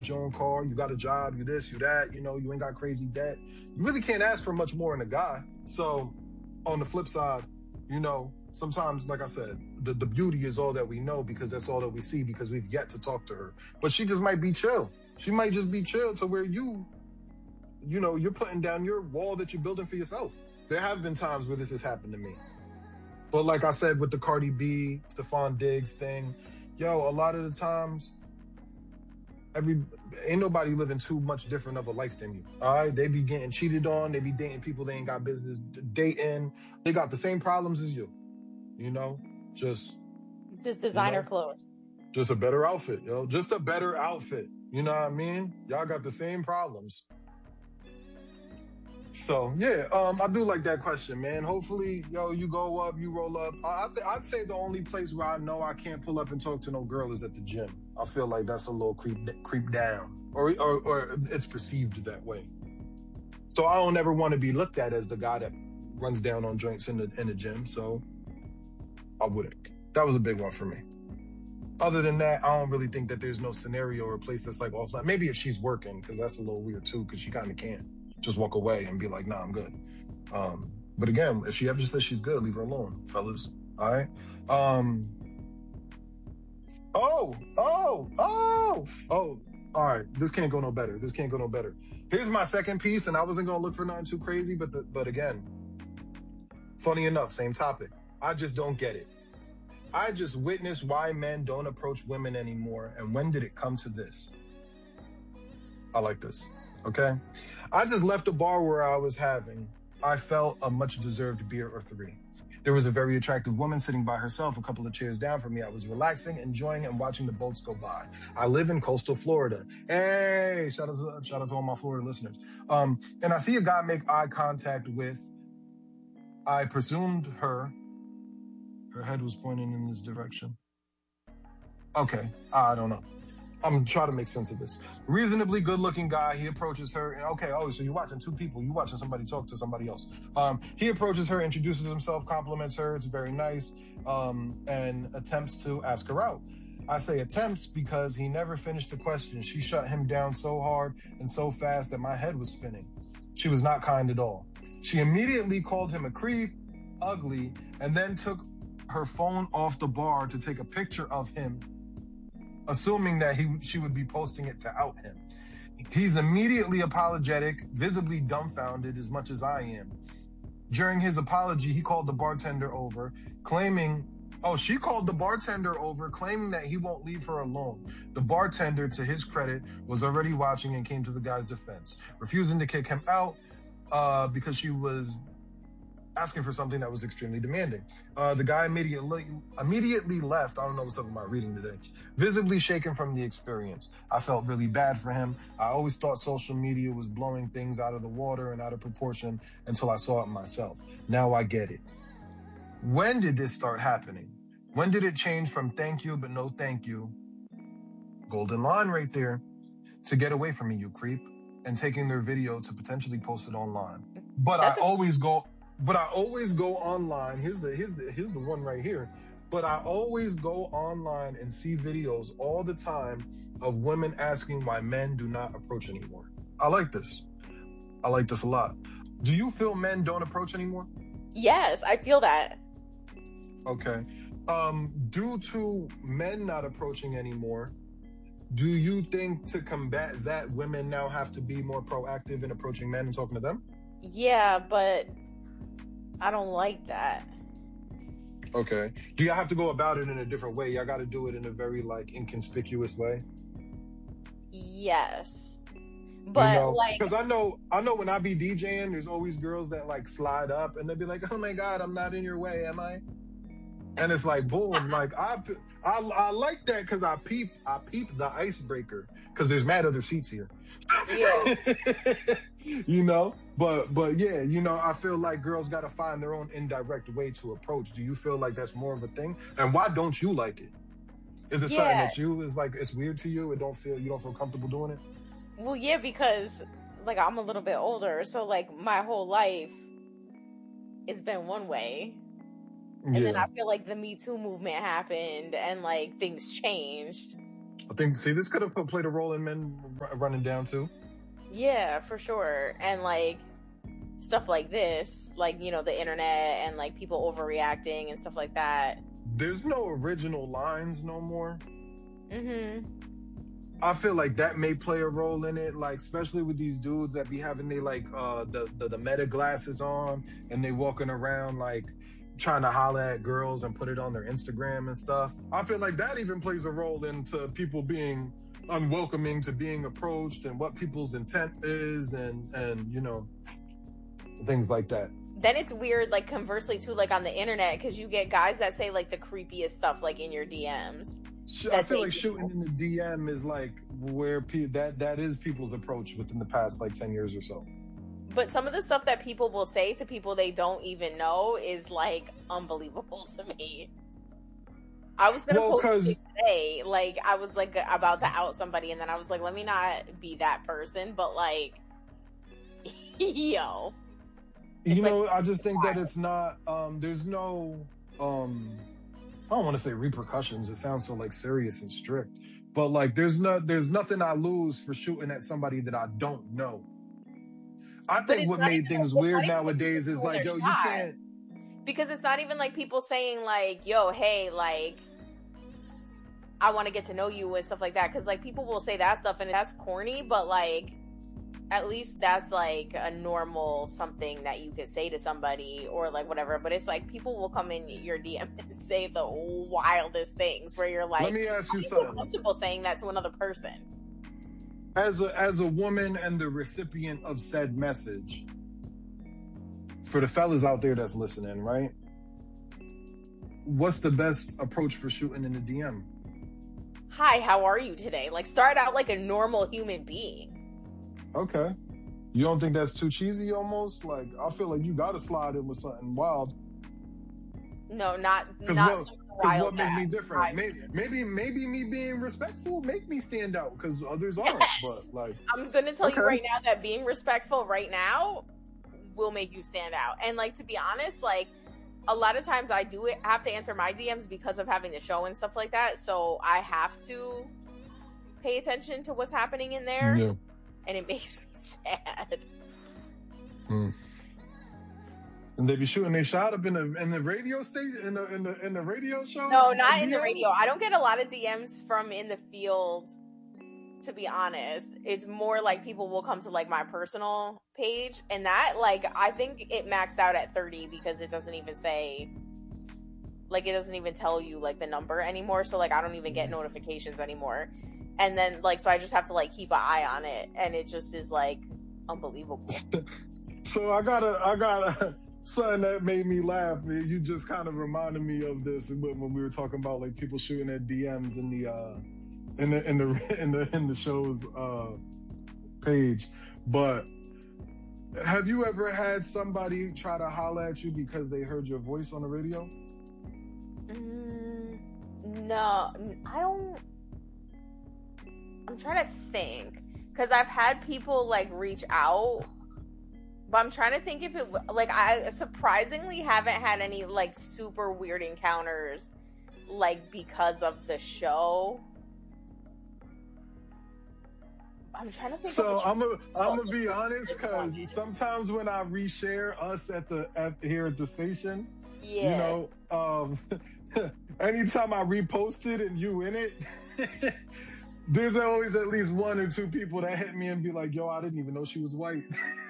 your own car, you got a job, you this, you that, you ain't got crazy debt. You really can't ask for much more in a guy. So on the flip side, sometimes, like I said, the beauty is all that we know because that's all that we see because we've yet to talk to her. But she just might be chill. She might just be chill to where you're putting down your wall that you're building for yourself. There have been times where this has happened to me. But like I said, with the Cardi B, Stephon Diggs thing, a lot of the times, ain't nobody living too much different of a life than you. All right. They be getting cheated on. They be dating people they ain't got business dating. They got the same problems as you, just designer clothes. Just a better outfit, just a better outfit. You know what I mean? Y'all got the same problems. So yeah, I do like that question, man. Hopefully, you go up, you roll up. I'd say the only place where I know I can't pull up and talk to no girl is at the gym. I feel like that's a little creep down, or it's perceived that way. So I don't ever want to be looked at as the guy that runs down on joints in the gym. So I wouldn't. That was a big one for me. Other than that, I don't really think that there's no scenario or place that's like offline. Maybe if she's working, because that's a little weird too, because she kind of can't just walk away and be like, nah, I'm good. But again, if she ever says she's good, leave her alone, fellas. All right. All right. This can't go no better. Here's my second piece, and I wasn't going to look for nothing too crazy, but again, funny enough, same topic. I just don't get it. I just witnessed why men don't approach women anymore, and when did it come to this? I like this. Okay. I just left a bar where I was having. I felt a much-deserved beer or three. There was a very attractive woman sitting by herself a couple of chairs down from me. I was relaxing, enjoying, and watching the boats go by. I live in coastal Florida. Hey, shout out to all my Florida listeners. And I see a guy make eye contact with, I presumed her head was pointing in this direction. Okay, I don't know. I'm trying to make sense of this. Reasonably good-looking guy. He approaches her. So you're watching two people. You're watching somebody talk to somebody else. He approaches her, introduces himself, compliments her. It's very nice, and attempts to ask her out. I say attempts because he never finished the question. She shut him down so hard and so fast that my head was spinning. She was not kind at all. She immediately called him a creep, ugly, and then took her phone off the bar to take a picture of him, assuming that she would be posting it to out him. He's immediately apologetic, visibly dumbfounded as much as I am. During his apology, he called the bartender over, she called the bartender over, claiming that he won't leave her alone. The bartender, to his credit, was already watching and came to the guy's defense, refusing to kick him out because she was asking for something that was extremely demanding. The guy immediately left. I don't know what's up with my reading today. Visibly shaken from the experience. I felt really bad for him. I always thought social media was blowing things out of the water and out of proportion until I saw it myself. Now I get it. When did this start happening? When did it change from thank you, but no thank you? Golden line right there. To get away from me, you creep. And taking their video to potentially post it online. But I always go online. Here's the one right here. But I always go online and see videos all the time of women asking why men do not approach anymore. I like this. I like this a lot. Do you feel men don't approach anymore? Yes, I feel that. Okay. Due to men not approaching anymore, do you think to combat that, women now have to be more proactive in approaching men and talking to them? Yeah, but I don't like that. Okay. Do y'all have to go about it in a different way? Y'all got to do it in a very, inconspicuous way? Yes. But, because I know when I be DJing, there's always girls that, slide up, and they'll be like, oh, my God, I'm not in your way, am I? And it's like, boom, I like that because I peep the icebreaker because there's mad other seats here. Yeah. But yeah, I feel like girls got to find their own indirect way to approach. Do you feel like that's more of a thing? And why don't you like it? Is it something that it's weird to you? You don't feel comfortable doing it? Well, yeah, because I'm a little bit older, so my whole life it's been one way. And then I feel like the Me Too movement happened and things changed. I think, see, this could have played a role in men running down too. Yeah, for sure. And like stuff like this, like, you know, the internet and like people overreacting and stuff like that. There's no original lines no more. Mm-hmm. I feel like that may play a role in it, like especially with these dudes that be having they like the meta glasses on and they walking around like trying to holler at girls and put it on their Instagram and stuff. I feel like that even plays a role into people being unwelcoming to being approached and what people's intent is and you know, things like that. Then it's weird, like conversely too, like on the internet, because you get guys that say like the creepiest stuff like in your DMs. I feel like shooting in the DM is like where that is people's approach within the past like 10 years or so. But some of the stuff that people will say to people they don't even know is like unbelievable to me. I was gonna post it today, like I was like about to out somebody, and then I was like, let me not be that person, but like, yo, you know, like, I just think that it's not. There's no. I don't want to say repercussions. It sounds so like serious and strict, but like there's nothing I lose for shooting at somebody that I don't know. I think what made things weird nowadays is like, yo, you can't. Because it's not even like people saying like, yo, hey, like, I want to get to know you and stuff like that. Because like people will say that stuff and that's corny, but like, at least that's like a normal something that you could say to somebody or like whatever. But it's like people will come in your DM and say the wildest things where you're like, let me ask you something. Comfortable saying that to another person. As a woman and the recipient of said message, for the fellas out there that's listening, right? What's the best approach for shooting in the DM? Hi, how are you today? Like start out like a normal human being. Okay. You don't think that's too cheesy almost? Like, I feel like you gotta slide in with something wild. No, not wild. What made me different? Maybe me being respectful make me stand out because others aren't. Yes. But like, I'm gonna tell you right now that being respectful right now will make you stand out. And like, to be honest, like a lot of times I have to answer my DMs because of having the show and stuff like that. So I have to pay attention to what's happening in there. Yeah. And it makes me sad. And they be shooting their shot up in the radio station in the radio show? No, not in the radio. I don't get a lot of DMs from in the field, to be honest. It's more like people will come to like my personal page, and that like I think it maxed out at 30 because it doesn't even say, like, it doesn't even tell you like the number anymore. So like I don't even get notifications anymore. And then like so I just have to like keep an eye on it, and it just is like unbelievable. So I got something that made me laugh. You just kind of reminded me of this when we were talking about like people shooting at DMs in the show's page. But have you ever had somebody try to holler at you because they heard your voice on the radio? No, I don't. I'm trying to think because I've had people like reach out. But I'm trying to think if it, like, I surprisingly haven't had any, like, super weird encounters, like, because of the show. I'm trying to think. So I'm gonna be honest, because sometimes when I reshare us here at the station, yeah, you know, anytime I repost it and you in it, there's always at least one or two people that hit me and be like, yo, I didn't even know she was white.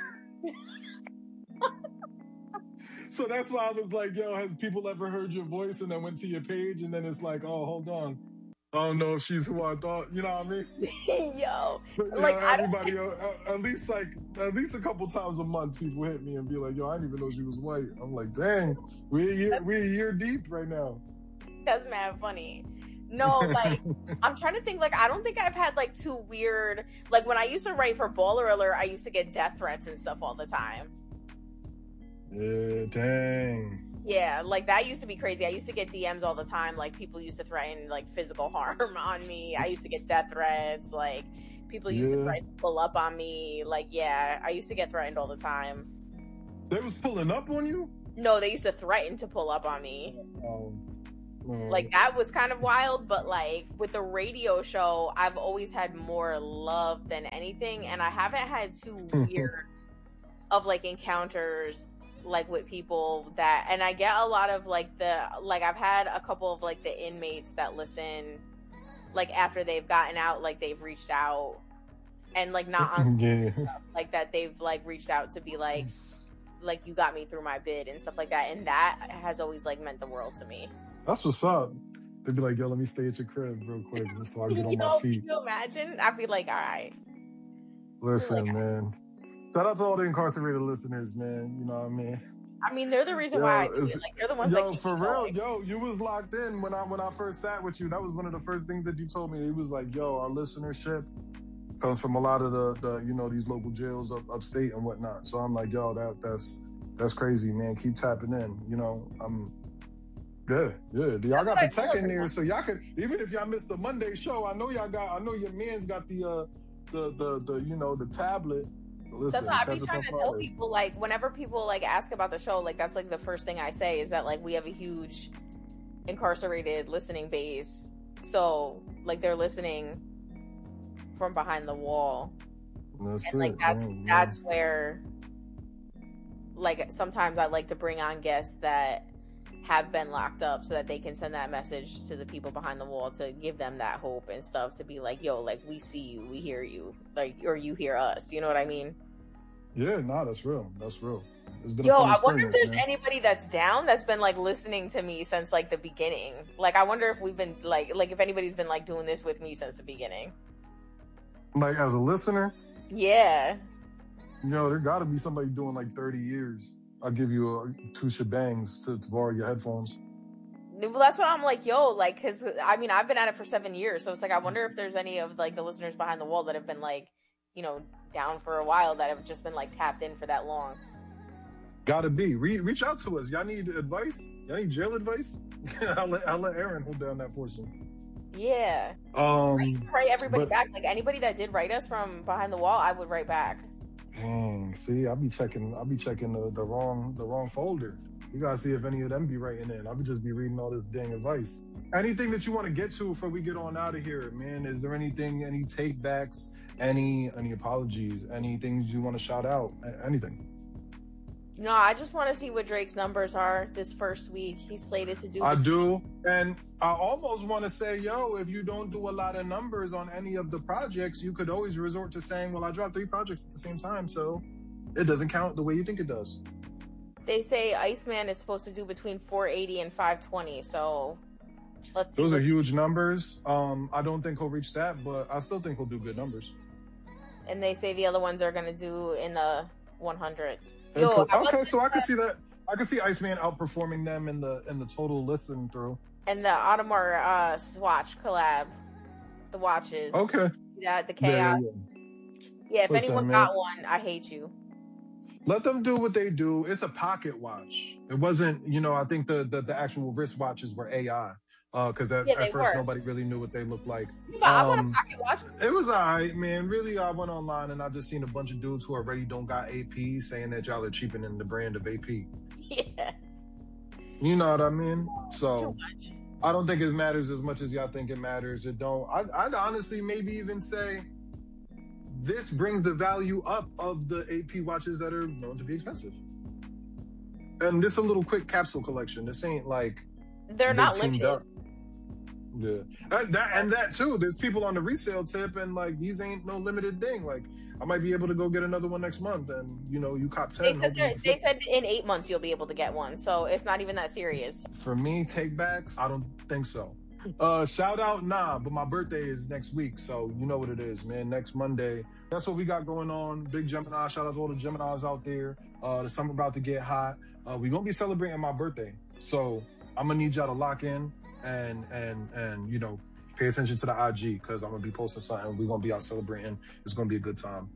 So that's why I was like, yo, has people ever heard your voice? And then went to your page, and then it's like, oh, hold on, I don't know if she's who I thought. You know what I mean? Yo, but, like everybody, at least a couple times a month, people hit me and be like, yo, I didn't even know she was white. I'm like, dang, we're a year deep right now. That's mad funny. No, like, I'm trying to think, like, I don't think I've had, like, too weird, like, when I used to write for Baller Alert, I used to get death threats and stuff all the time. Yeah, dang. Yeah, like, that used to be crazy. I used to get DMs all the time, like, people used to threaten, like, physical harm on me. I used to get death threats, like, people used to try to pull up on me, like, yeah, I used to get threatened all the time. They was pulling up on you? No, they used to threaten to pull up on me. Like, that was kind of wild, but like with the radio show, I've always had more love than anything, and I haven't had too weird of like encounters like with people that, and I get a lot of like I've had a couple of like the inmates that listen like after they've gotten out, like they've reached out and like not on stuff, like that they've like reached out to be like you got me through my bid and stuff like that, and that has always like meant the world to me. That's what's up. They'd be like, yo, let me stay at your crib real quick so I can get on my feet. Can you imagine? I'd be like, all right. Listen, like, man. Shout out to all the incarcerated listeners, man. You know what I mean? I mean, they're the reason why I do it. Like, they're the ones that keep for me real, going. you was locked in when I first sat with you. That was one of the first things that you told me. It was like, yo, our listenership comes from a lot of the you know, these local jails upstate and whatnot. So I'm like, yo, that's crazy, man. Keep tapping in. You know, Yeah. Y'all got the tech in there, so y'all could, even if y'all missed the Monday show, I know your man's got the you know, the tablet. Listen, that's what I be trying to tell people. Like, whenever people like ask about the show, like that's like the first thing I say is that like we have a huge incarcerated listening base, so like they're listening from behind the wall, and like that's where like sometimes I like to bring on guests that have been locked up so that they can send that message to the people behind the wall to give them that hope and stuff, to be like, yo, like we see you, we hear you, like, or you hear us, you know what I mean? Yeah, no, that's real. It's been I wonder if there's anybody that's been like listening to me since like the beginning. Like, I wonder if we've been like if anybody's been like doing this with me since the beginning, like as a listener. Yeah, there gotta be somebody doing like 30 years. I'll give you 2 shebangs to borrow your headphones. Well, that's what I'm like, yo, like, because I mean, I've been at it for 7 years, so it's like I wonder if there's any of like the listeners behind the wall that have been like, you know, down for a while, that have just been like tapped in for that long. Gotta be. Reach out to us. Y'all need advice? Y'all need jail advice? I'll let Aaron hold down that portion. Yeah. I used to write everybody back. Like, anybody that did write us from behind the wall, I would write back. Dang, see, I'll be checking the wrong folder. You gotta see if any of them be writing in. I'll just be reading all this dang advice. Anything that you want to get to before we get on out of here, man? Is there anything, any takebacks, any apologies, any things you want to shout out? Anything? No, I just want to see what Drake's numbers are this first week. He's slated to do. I do. And I almost want to say, yo, if you don't do a lot of numbers on any of the projects, you could always resort to saying, well, I dropped 3 projects at the same time, so it doesn't count the way you think it does. They say Iceman is supposed to do between 480 and 520, so let's see. Those are huge numbers. I don't think he'll reach that, but I still think he'll do good numbers. And they say the other ones are going to do in the 100s. Okay, so I can see that. I can see Iceman outperforming them in the total listen through. And the Audemars Swatch collab, the watches. Okay. Yeah, the chaos. Yeah, if anyone got one, I hate you. Let them do what they do. It's a pocket watch. It wasn't, I think the actual wristwatches were AI. Because at first nobody really knew what they looked like. But I want a pocket watch. It was alright, man. Really, I went online and I just seen a bunch of dudes who already don't got AP saying that y'all are cheapening the brand of AP. Yeah. You know what I mean? So it's too much. I don't think it matters as much as y'all think it matters. It don't. I'd honestly maybe even say this brings the value up of the AP watches that are known to be expensive. And this is a little quick capsule collection. This ain't like they're not limited. Yeah, and that too. There's people on the resale tip, and like these ain't no limited thing. Like I might be able to go get another one next month, and you cop 10. They said in 8 months you'll be able to get one, so it's not even that serious. For me, takebacks, I don't think so. Shout out, but my birthday is next week, so you know what it is, man. Next Monday, that's what we got going on. Big Gemini. Shout out to all the Geminis out there. The summer about to get hot. We're gonna be celebrating my birthday, so I'm gonna need y'all to lock in. And pay attention to the IG, because I'm gonna be posting something. We're gonna be out celebrating. It's gonna be a good time.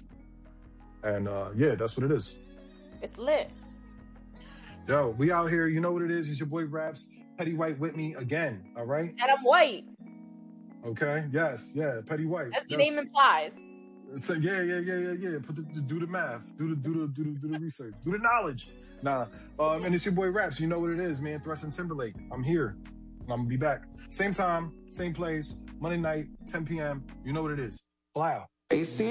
And that's what it is. It's lit. Yo, we out here. You know what it is. It's your boy Raps, Petty White with me again. All right. And I'm white. Okay. Yes. Yeah. Petty White. As the name implies. So yeah. Do the math. Do the research. Do the knowledge. And it's your boy Raps. You know what it is, man. Thrust and Timberlake. I'm here. I'm gonna be back. Same time, same place, Monday night, 10 p.m. You know what it is. Blah. AC